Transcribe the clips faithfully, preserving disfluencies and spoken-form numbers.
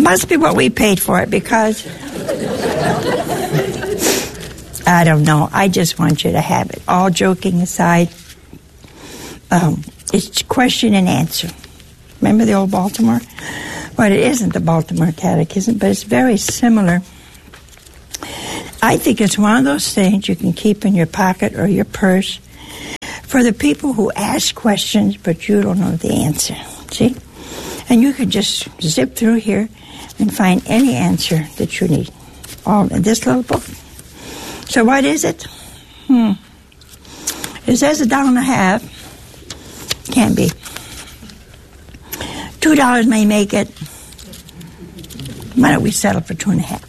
Must be what we paid for it, because I don't know. I just want you to have it. All joking aside, um, it's question and answer. Remember the old Baltimore? Well, it isn't the Baltimore Catechism, but it's very similar. I think it's one of those things you can keep in your pocket or your purse for the people who ask questions, but you don't know the answer. See? And you can just zip through here and find any answer that you need. All in this little book. So what is it? Hmm. It says a dollar and a half. Can't be. Two dollars may make it. Why don't we settle for two and a half?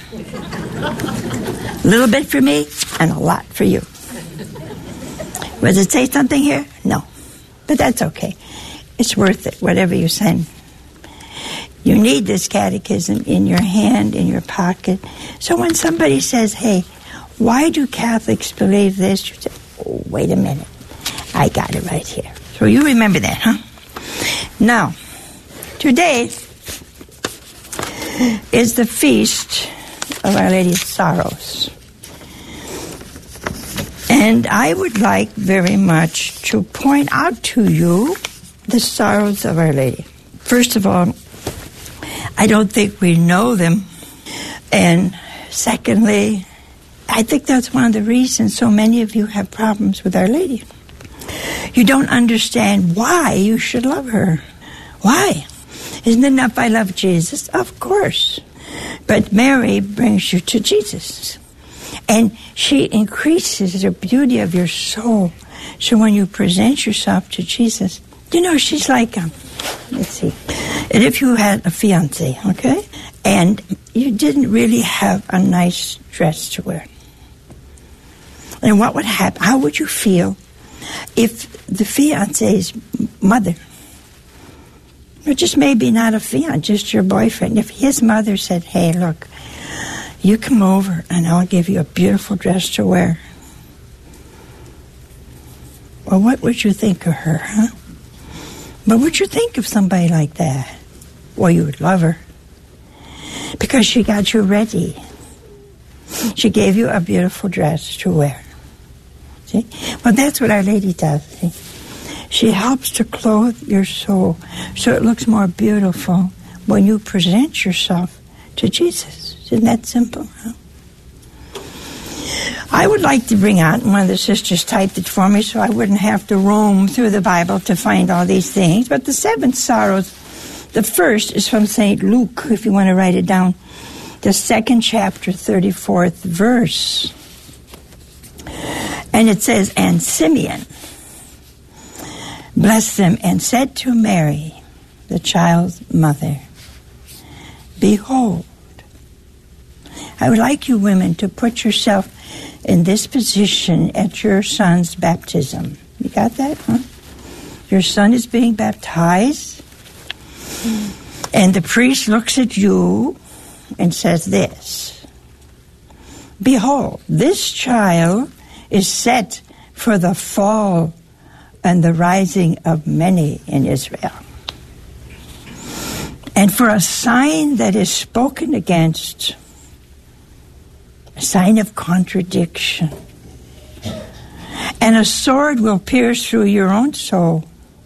A little bit for me and a lot for you. Does it say something here? No. But that's okay. It's worth it, whatever you send. You need this catechism in your hand, in your pocket. So when somebody says, hey, why do Catholics believe this? You say, oh, wait a minute. I got it right here. So you remember that, huh? Now, today is the feast of Our Lady of Sorrows. And I would like very much to point out to you the sorrows of Our Lady. First of all, I don't think we know them. And secondly, I think that's one of the reasons so many of you have problems with Our Lady. You don't understand why you should love her. Why? Isn't it enough I love Jesus? Of course. But Mary brings you to Jesus. And she increases the beauty of your soul. So when you present yourself to Jesus, you know, she's like, um, let's see, and if you had a fiancé, okay, and you didn't really have a nice dress to wear, and what would happen? How would you feel if the fiancé's mother, or just maybe not a fiancé, just your boyfriend, if his mother said, hey, look, you come over and I'll give you a beautiful dress to wear. Well, what would you think of her, huh? What would you think of somebody like that? Well, you would love her. Because she got you ready. She gave you a beautiful dress to wear. See? Well, that's what Our Lady does. See? She helps to clothe your soul so it looks more beautiful when you present yourself to Jesus. Isn't that simple? Huh? I would like to bring out, one of the sisters typed it for me so I wouldn't have to roam through the Bible to find all these things. But the seven sorrows, the first is from Saint Luke, if you want to write it down. The second chapter, thirty-fourth verse. And it says, and Simeon blessed them and said to Mary, the child's mother, behold, I would like you women to put yourself in this position at your son's baptism. You got that, huh? Your son is being baptized, and the priest looks at you and says this, behold, this child is set for the fall and the rising of many in Israel, and for a sign that is spoken against, a sign of contradiction. And a sword will pierce through your own soul,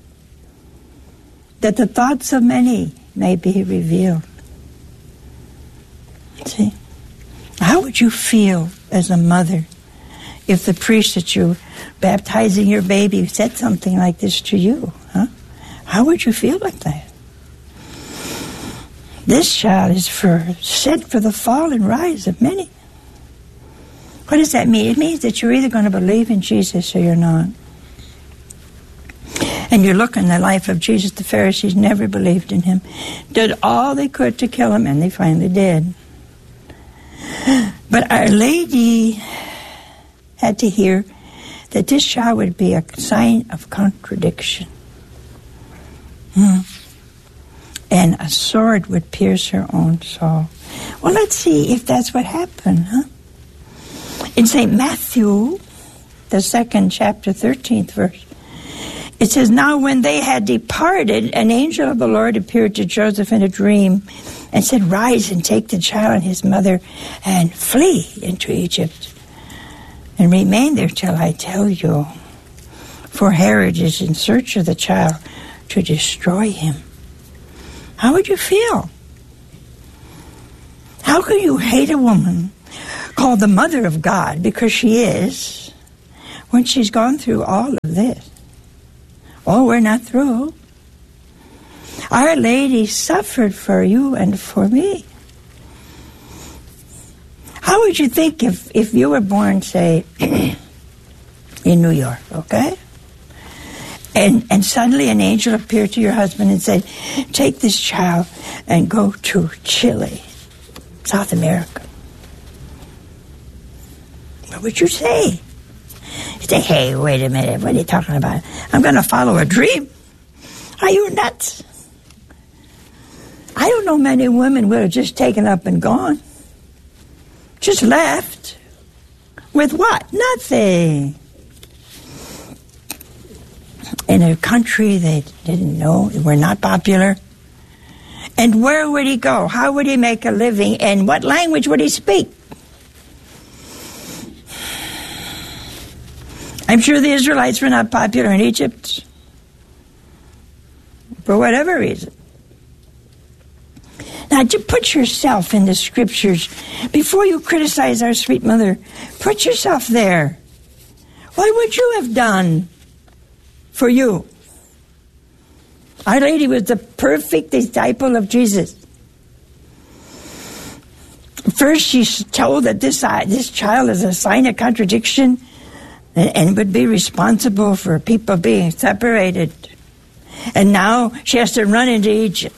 that the thoughts of many may be revealed. See? How would you feel as a mother if the priest that you baptizing your baby said something like this to you? Huh? How would you feel like that? This child is for set for the fall and rise of many. What does that mean? It means that you're either going to believe in Jesus or you're not. And you look in the life of Jesus, the Pharisees never believed in him. Did all they could to kill him, and they finally did. But Our Lady had to hear that this child would be a sign of contradiction. Hmm. And a sword would pierce her own soul. Well, let's see if that's what happened, huh? In Saint Matthew, the second chapter, thirteenth verse, It says, now when they had departed, an angel of the Lord appeared to Joseph in a dream and said, rise and take the child and his mother and flee into Egypt and remain there till I tell you. For Herod is in search of the child to destroy him. How would you feel? How can you hate a woman called the Mother of God, because she is, when she's gone through all of this? Oh, we're not through. Our Lady suffered for you and for me. How would you think if, if you were born, say, in New York, okay? And and suddenly an angel appeared to your husband and said, take this child and go to Chile, South America. What would you say? You say, hey, wait a minute, what are you talking about? I'm going to follow a dream? Are you nuts? I don't know many women would have just taken up and gone. Just left. With what? Nothing. In a country they didn't know, were not popular. And where would he go? How would he make a living? And what language would he speak? I'm sure the Israelites were not popular in Egypt for whatever reason. Now, to put yourself in the scriptures, before you criticize our sweet mother, put yourself there. What would you have done for you? Our Lady was the perfect disciple of Jesus. First, she's told that this, uh, this child is a sign of contradiction and, and would be responsible for people being separated. And now she has to run into Egypt.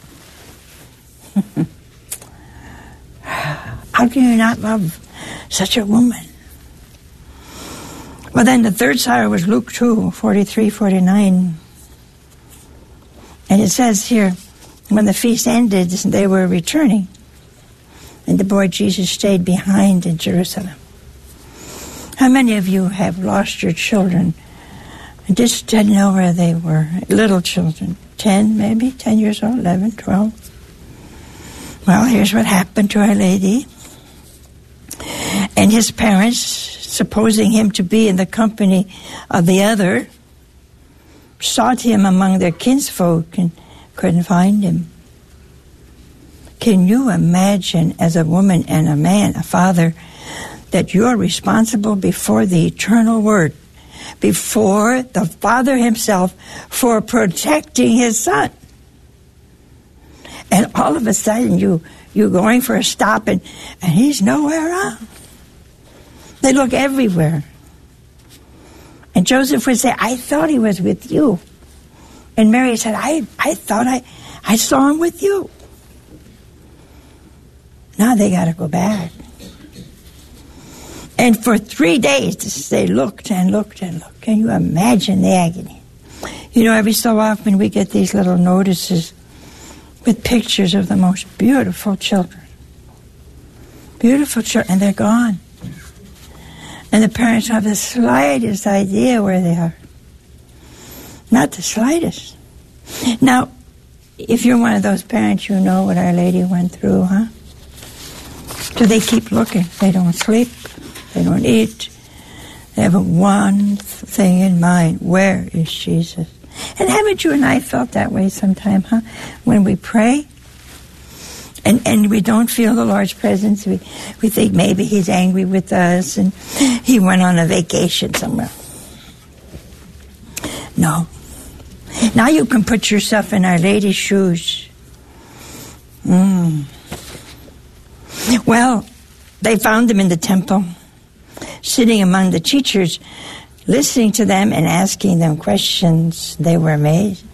How can you not love such a woman? Well, then the third sire was Luke two, forty-three, forty-nine. And it says here, when the feast ended, they were returning. And the boy Jesus stayed behind in Jerusalem. How many of you have lost your children and just didn't know where they were? Little children, ten maybe, ten years old, eleven, twelve. Well, here's what happened to Our Lady. And his parents, supposing him to be in the company of the other, sought him among their kinsfolk and couldn't find him. Can you imagine, as a woman and a man, a father, that you're responsible before the eternal Word, before the Father himself, for protecting his son? And all of a sudden, you, you're going for a stop, and, and he's nowhere around. They look everywhere. And Joseph would say, I thought he was with you. And Mary said, I, I thought I, I saw him with you. Now they got to go back. And for three days, they looked and looked and looked. Can you imagine the agony? You know, every so often we get these little notices with pictures of the most beautiful children. Beautiful children, and they're gone. And the parents don't have the slightest idea where they are. Not the slightest. Now, if you're one of those parents, you know what Our Lady went through, huh? Do they keep looking? They don't sleep. They don't eat. They have one thing in mind. Where is Jesus? And haven't you and I felt that way sometime, huh? When we pray and, and we don't feel the Lord's presence, we, we think maybe he's angry with us and he went on a vacation somewhere. No. Now you can put yourself in Our Lady's shoes. Mm. Well, they found him in the temple, sitting among the teachers, listening to them and asking them questions. They were amazed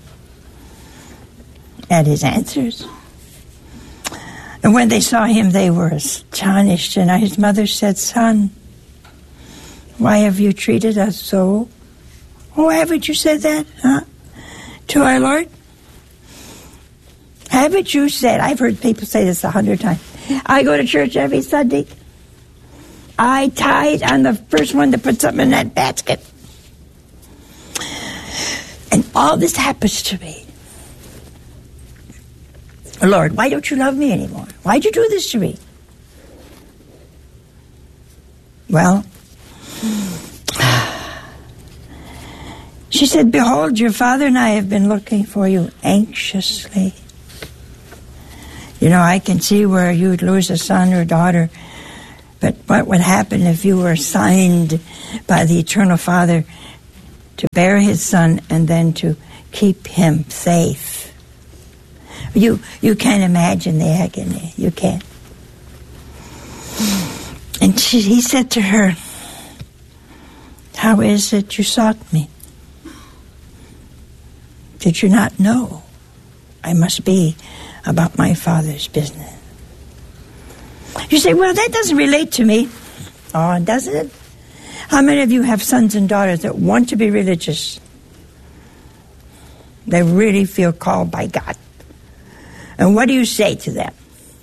at his answers. And when they saw him, they were astonished. And his mother said, Son, why have you treated us so? Oh, haven't you said that, huh? To our Lord? Haven't you said, I've heard people say this a hundred times, I go to church every Sunday. I tithe. I'm the first one to put something in that basket. all this happens to me. Lord, why don't you love me anymore? Why'd you do this to me? Well, she said, behold, your father and I have been looking for you anxiously. You know, I can see where you'd lose a son or daughter, but what would happen if you were assigned by the Eternal Father to bear his son and then to keep him safe? You you can't imagine the agony. You can't. And she, he said to her, how is it you sought me? Did you not know I must be about my Father's business? You say, well, that doesn't relate to me. Oh, doesn't it? How many of you have sons and daughters that want to be religious? They really feel called by God. And what do you say to them?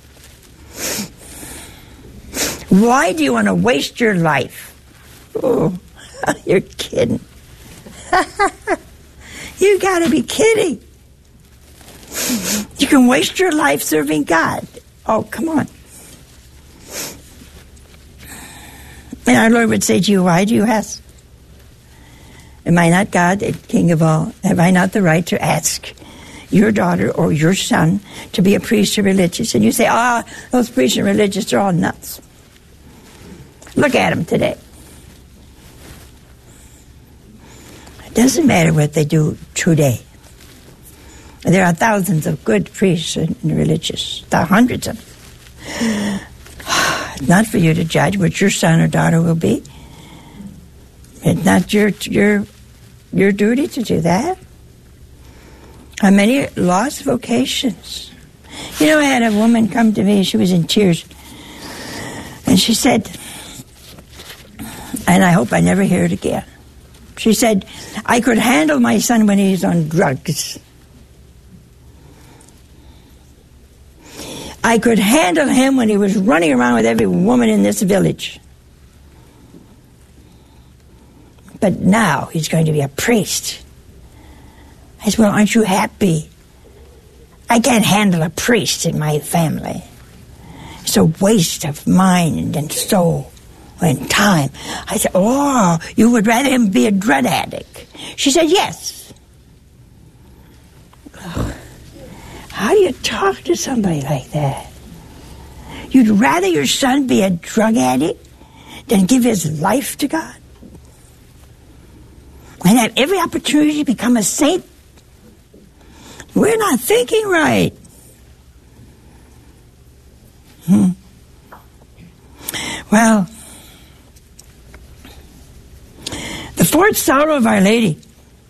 Why do you want to waste your life? Oh, you're kidding. You got to be kidding. You can waste your life serving God. Oh, come on. And our Lord would say to you, why do you ask? Am I not God, the King of all? Have I not the right to ask your daughter or your son to be a priest or religious? And you say, ah, oh, those priests and religious are all nuts. Look at them today. It doesn't matter what they do today. There are thousands of good priests and religious. There are hundreds of them. It's not for you to judge what your son or daughter will be. It's not your your your duty to do that. How many lost vocations? You know, I had a woman come to me. She was in tears. And she said, and I hope I never hear it again. She said, I could handle my son when he's on drugs. I could handle him when he was running around with every woman in this village. But now he's going to be a priest. I said, well, aren't you happy? I can't handle a priest in my family. It's a waste of mind and soul and time. I said, oh, you would rather him be a drug addict? She said, yes. Oh, how do you talk to somebody like that? You'd rather your son be a drug addict than give his life to God? And have every opportunity to become a saint? We're not thinking right. Hmm. Well, the fourth sorrow of Our Lady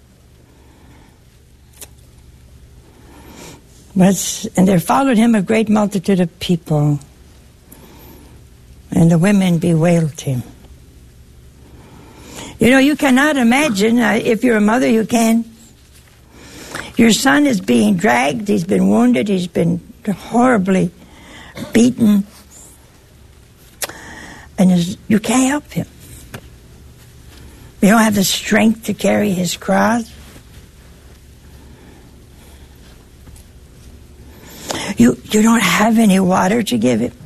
was, and there followed him a great multitude of people, and the women bewailed him. You know, you cannot imagine, uh, if you're a mother, you can. Your son is being dragged, he's been wounded, he's been horribly beaten, and his, you can't help him. You don't have the strength to carry his cross. You, you don't have any water to give him.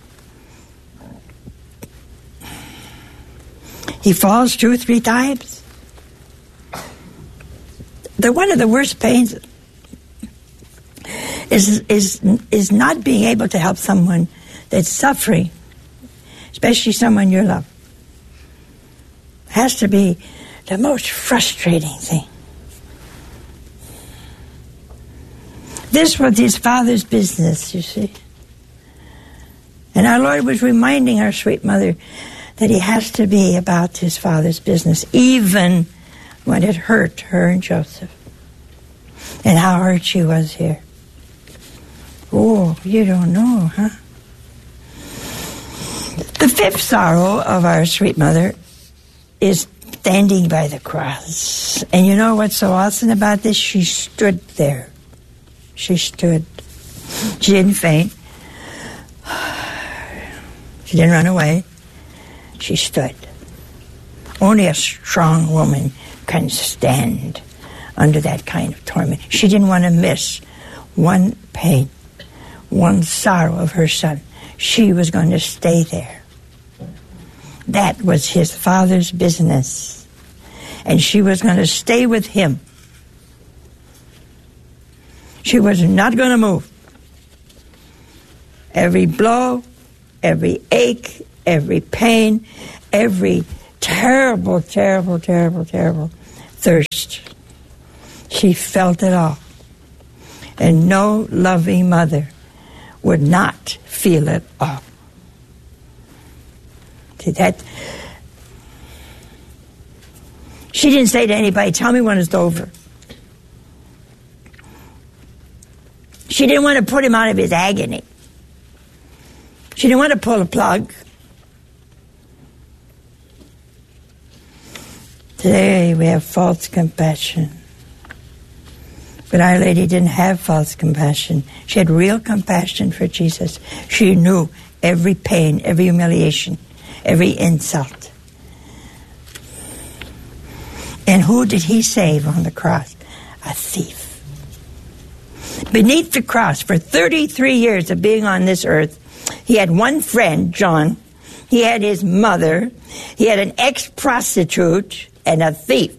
He falls two or three times. The, one of the worst pains is, is, is not being able to help someone that's suffering, especially someone you love. It has to be the most frustrating thing. This was his father's business, you see. And our Lord was reminding our sweet mother that he has to be about his father's business, even when it hurt her and Joseph. And how hurt she was here. Oh, you don't know, huh? The fifth sorrow of our sweet mother is standing by the cross. And you know what's so awesome about this? She stood there. She stood. She didn't faint. She didn't run away. She stood. Only a strong woman can stand under that kind of torment. She didn't want to miss one pain, one sorrow of her son. She was going to stay there. That was his father's business. And she was going to stay with him. She was not going to move. Every blow, every ache, every pain, every terrible, terrible, terrible, terrible thirst. She felt it all. And no loving mother would not feel it all. See, that, she didn't say to anybody, tell me when it's over. She didn't want to put him out of his agony. She didn't want to pull a plug. Today we have false compassion. But Our Lady didn't have false compassion. She had real compassion for Jesus. She knew every pain, every humiliation, every insult. And who did he save on the cross? A thief. Beneath the cross, for thirty-three years of being on this earth, he had one friend, John. He had his mother. He had an ex-prostitute and a thief.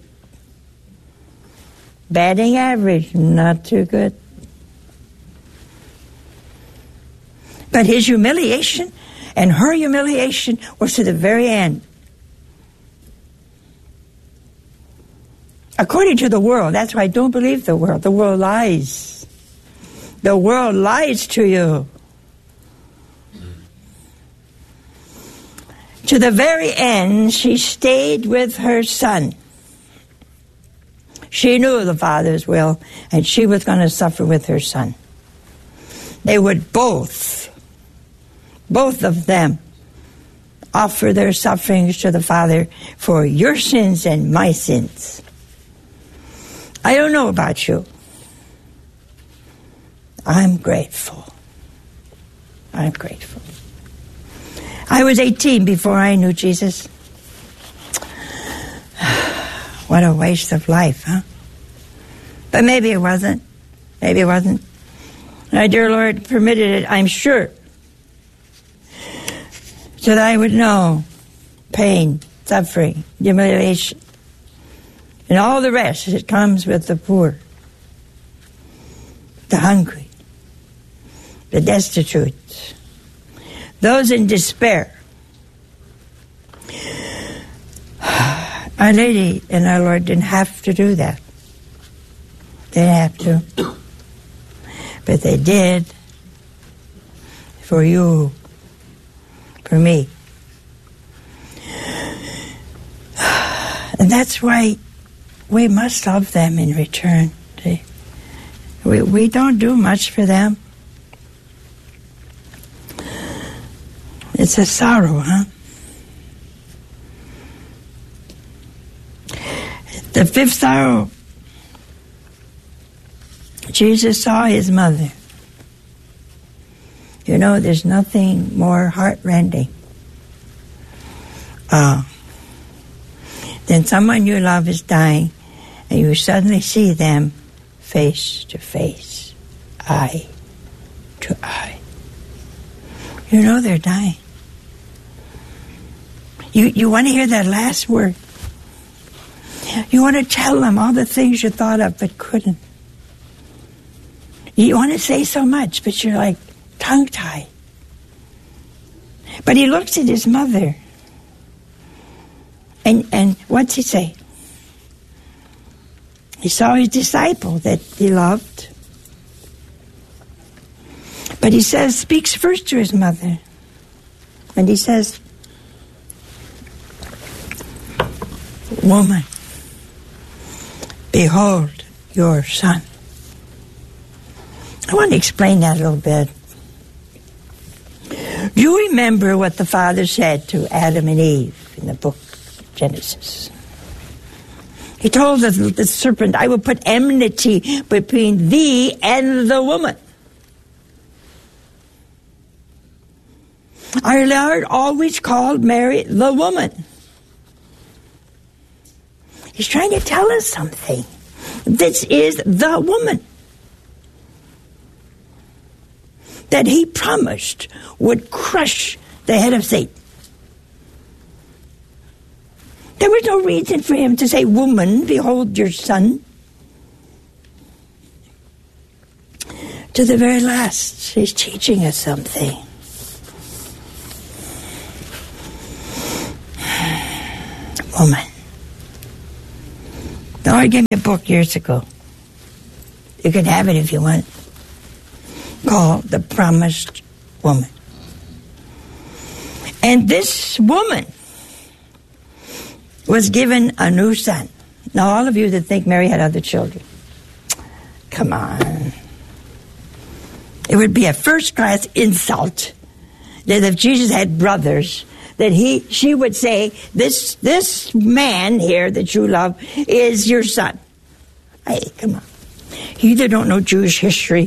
Batting average, not too good. But his humiliation and her humiliation was to the very end. According to the world, that's why I don't believe the world. The world lies. The world lies to you. To the very end, she stayed with her son. She knew the Father's will, and she was going to suffer with her son. They would both, both of them, offer their sufferings to the Father for your sins and my sins. I don't know about you. I'm grateful. I'm grateful. I was eighteen before I knew Jesus. What a waste of life, huh? But maybe it wasn't. Maybe it wasn't. My dear Lord permitted it, I'm sure, so that I would know pain, suffering, humiliation, and all the rest that comes with the poor, the hungry, the destitute, those in despair. Our Lady and our Lord didn't have to do that. They didn't have to. But they did for you, for me. And that's why we must love them in return. See? We, we don't do much for them. It's a sorrow, huh? The fifth sorrow, Jesus saw his mother. You know, there's nothing more heart-rending uh, than someone you love is dying, and you suddenly see them face to face, eye to eye. You know they're dying. You, you want to hear that last word. You want to tell them all the things you thought of but couldn't. You want to say so much, but you're like tongue-tied. But he looks at his mother. And, and what's he say? He saw his disciple that he loved. But he says, speaks first to his mother. And he says, woman, behold your son. I want to explain that a little bit. Do you remember what the Father said to Adam and Eve in the book of Genesis? He told the, the serpent, I will put enmity between thee and the woman. Our Lord always called Mary the woman. He's trying to tell us something. This is the woman that he promised would crush the head of Satan. There was no reason for him to say, woman, behold your son. To the very last, he's teaching us something. Woman. The Lord gave me a book years ago. You can have it if you want. Called The Promised Woman. And this woman was given a new son. Now, all of you that think Mary had other children, come on. It would be a first-class insult that if Jesus had brothers, that he, she would say, this, this man here that you love is your son. Hey, come on. You either don't know Jewish history.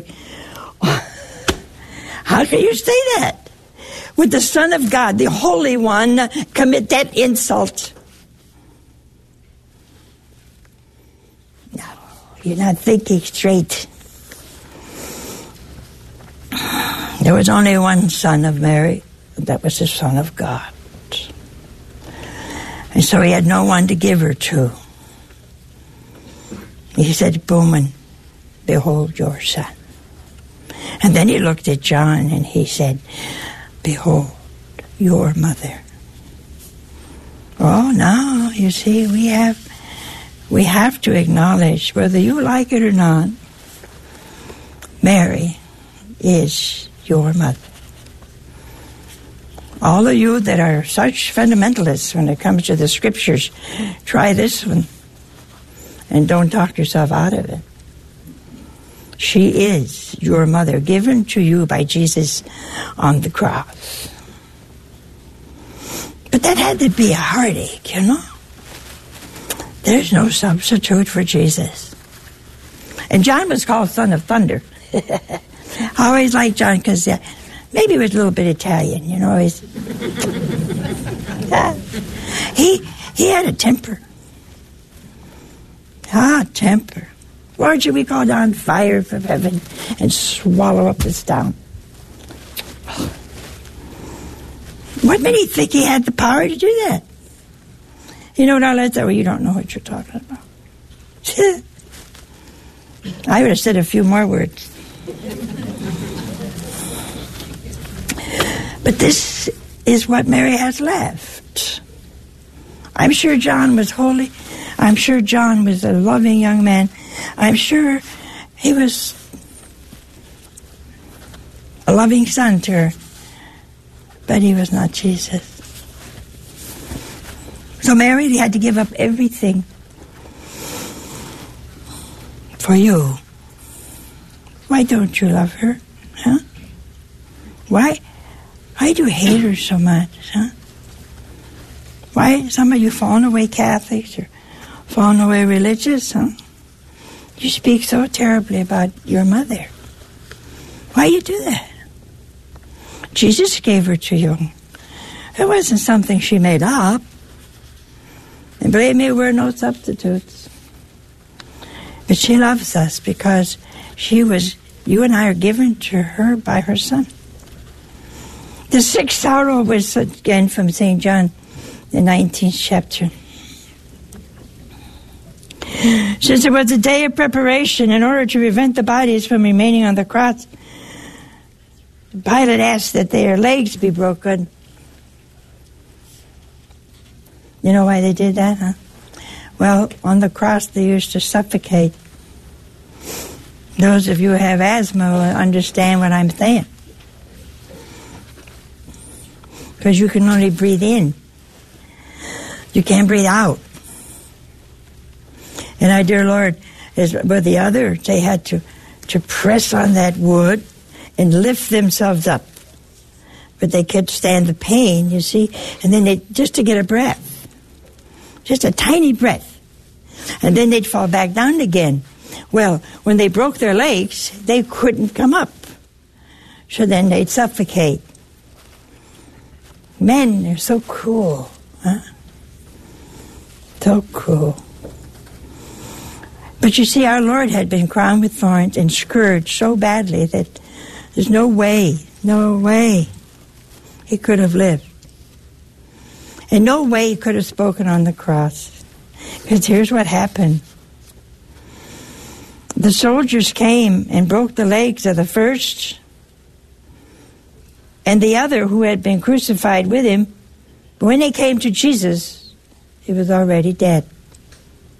How can you say that? Would the Son of God, the Holy One, commit that insult? No, you're not thinking straight. There was only one son of Mary. That was the Son of God. And so he had no one to give her to. He said, woman, behold your son. And then he looked at John and he said, behold your mother. Oh, now, you see, we have, we have to acknowledge, whether you like it or not, Mary is your mother. All of you that are such fundamentalists when it comes to the scriptures, try this one and don't talk yourself out of it. She is your mother, given to you by Jesus on the cross. But that had to be a heartache, you know? There's no substitute for Jesus. And John was called Son of Thunder. I always liked John because uh, maybe he was a little bit Italian, you know. He's, uh, he, he had a temper. Ah, temper. Lord, should we call down fire from heaven and swallow up this town? What made he think he had the power to do that? You know what I let that? Well, you don't know what you're talking about. I would have said a few more words. But this is what Mary has left. I'm sure John was holy. I'm sure John was a loving young man. I'm sure he was a loving son to her. But he was not Jesus. So Mary had to give up everything for you. Why don't you love her? Huh? Why? Why do you hate her so much? Huh? Why some of you fallen away Catholics or fallen away religious? Huh? You speak so terribly about your mother. Why you do that? Jesus gave her to you. It wasn't something she made up. And believe me, we're no substitutes. But she loves us because she was, you and I are given to her by her son. The sixth sorrow was, again, from Saint John, the nineteenth chapter. Since it was a day of preparation in order to prevent the bodies from remaining on the cross, Pilate asked that their legs be broken. You know why they did that, huh? Well, on the cross they used to suffocate. Those of you who have asthma will understand what I'm saying. Because you can only breathe in. You can't breathe out. And our dear Lord, as with the others, they had to, to press on that wood and lift themselves up. But they could stand the pain, you see, and then they just to get a breath. Just a tiny breath. And then they'd fall back down again. Well, when they broke their legs, they couldn't come up. So then they'd suffocate. Men, they're so cruel. Huh? So cruel. But you see, our Lord had been crowned with thorns and scourged so badly that there's no way, no way he could have lived. And no way he could have spoken on the cross. Because here's what happened. The soldiers came and broke the legs of the first and the other who had been crucified with him. But when they came to Jesus, he was already dead.